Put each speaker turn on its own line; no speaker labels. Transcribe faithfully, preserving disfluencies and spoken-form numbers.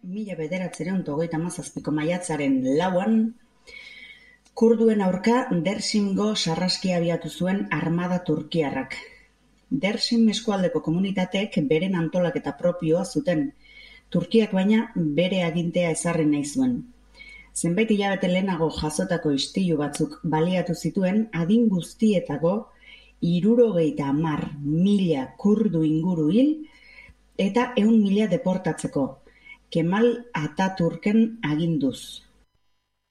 mila bederatziehun eta hogeita hamazazpiko maiatzaren lauan, kurduen aurka Dersimgo sarraskia abiatu zuen armada turkiarrak. Dersim eskualdeko komunitateek beren antolaketa propioa zuten, Turkiak baina bere agintea ezarri nahi zuen. Zenbait hilabete lehenago jasotako istilu batzuk baliatu zituen adin guztietako hirurogeita hamar mila kurdu inguru hil eta ehun mila deportatzeko, Kemal Ataturken aginduz.